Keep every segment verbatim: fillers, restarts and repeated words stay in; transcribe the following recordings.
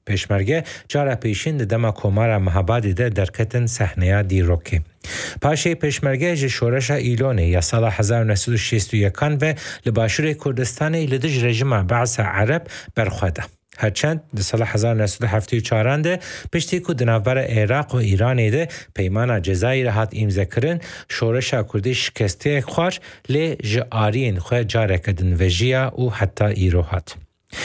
پشمرگه جارا پیشین دما کومارا مهابادی ده درکتن صحنه دیروکی. پاشه پشمرگه ج شورش ایلونه یا سال هزار و نهصد و شصت و یک و لباشور کردستان لدج رژیم بعث عرب برخوده. هرچند در سال هزار و نهصد و هفتاد و چهار ده پشتی که دنابر عراق و ایران ده پیمان جزایر هات امضا کردن شورش کردی شکسته خوار لی جارین خواه جاره کردن وجیا و حتی ایرو هات.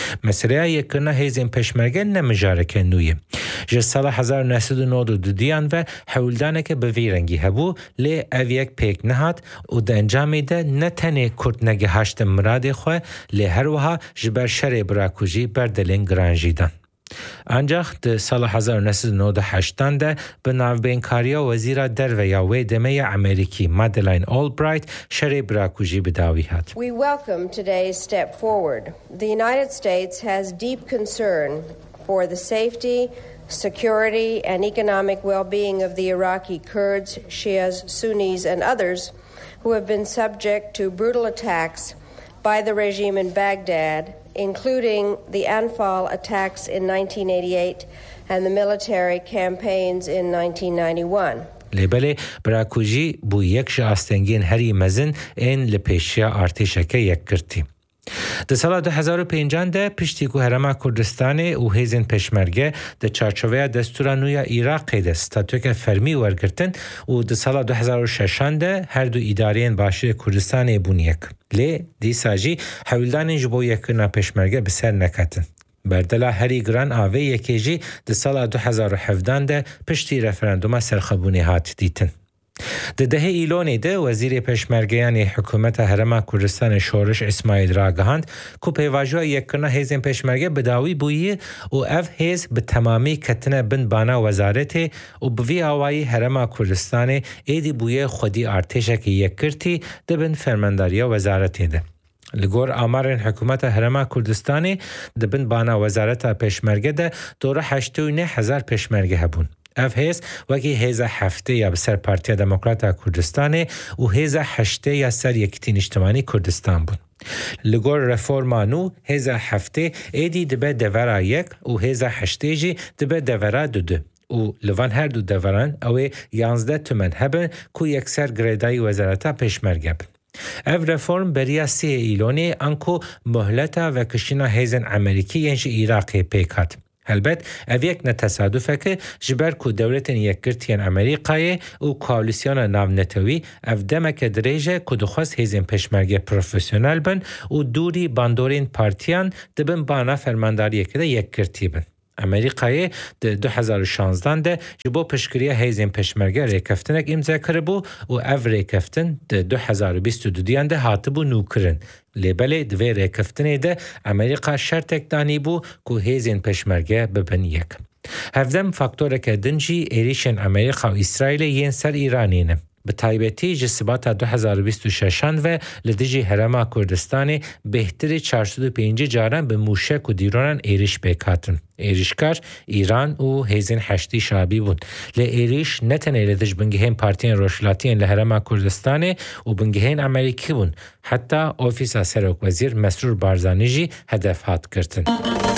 مسئله یکرنا هیزین پشمرگه نمجارکه نویه. جه سال هزار و نهصد و نود و دو دیان و حولدانه که به ویرنگی هبو لی اویک پیک نهاد و ده انجامی ده نتنه کرد نگه هشت مراد خواه لی هر وها جبر شر براکوژی بردلین گرانجیدن. انجاخ ده سال هزار و نهصد و نود و هشت ده به ناوبینکاریا وزیر در و یا ویدمه امریکی مادلین اولبرایت شر براکوژی بداوی هات. We welcome today's step forward. The United States has deep concern for the safety, security and economic well-being of the Iraqi Kurds, Shias, Sunnis and others who have been subject to brutal attacks by the regime in Baghdad, including the Anfal attacks in nineteen eighty-eight and the military campaigns in nineteen ninety-one. لیبله براکوژی بو یک شاستنگین هری مزن این لپیشیا ارتشکه یک کرتی. در سال دو هزار و پنج ده پشتی که هرما کردستان و هیزن پشمرگه در چارچوبه دستور نویا عراق ده ستاتوک فرمی ورگرتن و در سال دو هزار و شش ده هر دو ادارین باشی کردستان بونیک. لی دیساجی حولدان جبو یکرنا پشمرگه بسر نکتن. بردلا هری گران آوه یکیجی در سال دو هزار و هفده ده پشتی رفراندوم سرخبونی هات دیتن. در ده ایلونی ده وزیر پشمرگیانی حکومت هرما کردستان شورش اسماعیل راگهاند که پیواجوه یکرنا هیزن پشمرگه بداوی بویی و اف هیز به تمامی کتنه بند بانا وزارته و بوی آوائی هرما کردستان ایدی بویی خودی ارتشه که یک کرتی ده بند فرمانداریا وزارته ده. لگور آمارن حکومت هرما کردستانی ده بند بانا وزارت پشمرگه ده دوره هشت و نه هزار پشمرگه هبون. اف هیز وکی هیزا هفته یا بسر پارتیا دموکراتا کردستانه و هیزا هشته یا سر یکتین اجتماعی کردستان بون. لگور رفورمانو هیزا هفته ایدی دبه دورا یک و هیزا هشته جی دبه دورا دو دو. و لوان هر دو دوران اوه یانزده تومن هبن که یک سر گریدای وزارتا پشمرگه بن. اف رفورم بریا سی ایلونی انکو مهلتا و کشینا هیزن امریکی ینش ایراقی پیکات. البته اویک نتصادفه که جبر کو دولت یکگرتین امریکای و کوالیسیون ناونتوی اف دمک دریجه که دخواست هیزن پشمرگه پروفیسیونال بن و دوری باندورین پارتیان دبن بانا فرمانداری که ده یکگرتی بن. امریکای ده دو هزار و شانزده ده جبو پشکریه هیزن پشمرگه ریکفتنک امضا کربو و اف ریکفتن ده دو هزار و بیست و دو دیان ده هاتبو نو کرن. لیبله دوی ریکفتنه ده امریکا شرطک دانی بو که هیزن پشمرگه ببن یک. هفدم فاکتوره که دنجی ایریشن امریکا و اسرائیل ین سر ایرانینه. به تایبتی جسبات دو هزار و بیست و شش و لدیجی هرما کردستان بهتری چهارصد و پنج جاران به موشک و دیرانان ایریش بکاتن. ایریشکار ایران و هیزن هشتی شابی بود. لی ایریش نتنه لدیج بنگهین پارتین روشلاتین لهرما کردستان و بنگهین امریکی بون. حتی اوفیس سرک وزیر مسرور بارزانی جی هدف هات کرتن.